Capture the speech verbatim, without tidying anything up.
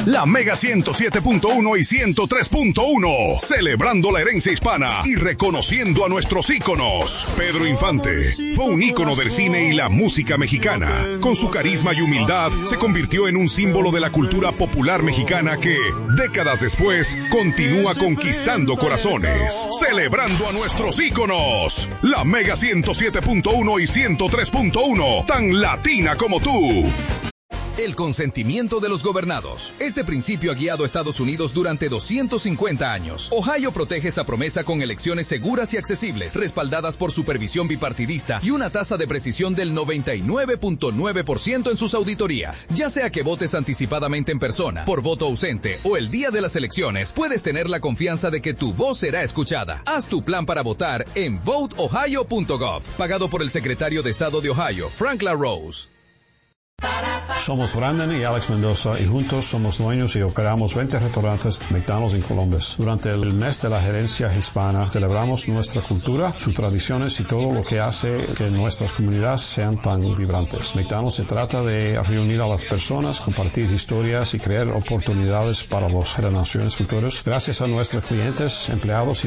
La Mega ciento siete punto uno y ciento tres punto uno, celebrando la herencia hispana y reconociendo a nuestros íconos. Pedro Infante fue un ícono del cine y la música mexicana. Con su carisma y humildad, se convirtió en un símbolo de la cultura popular mexicana que, décadas después, continúa conquistando corazones. Celebrando a nuestros íconos. La Mega ciento siete punto uno y ciento tres punto uno, tan latina como tú. El consentimiento de los gobernados. Este principio ha guiado a Estados Unidos durante doscientos cincuenta años. Ohio protege esa promesa con elecciones seguras y accesibles, respaldadas por supervisión bipartidista y una tasa de precisión del noventa y nueve punto nueve por ciento en sus auditorías. Ya sea que votes anticipadamente en persona, por voto ausente o el día de las elecciones, puedes tener la confianza de que tu voz será escuchada. Haz tu plan para votar en vote ohio punto gov, pagado por el secretario de Estado de Ohio, Frank LaRose. Somos Brandon y Alex Mendoza y juntos somos dueños y operamos veinte restaurantes McDonald's en Columbus. Durante el mes de la gerencia hispana celebramos nuestra cultura, sus tradiciones y todo lo que hace que nuestras comunidades sean tan vibrantes. McDonald's se trata de reunir a las personas, compartir historias y crear oportunidades para las generaciones futuras. Gracias a nuestros clientes, empleados y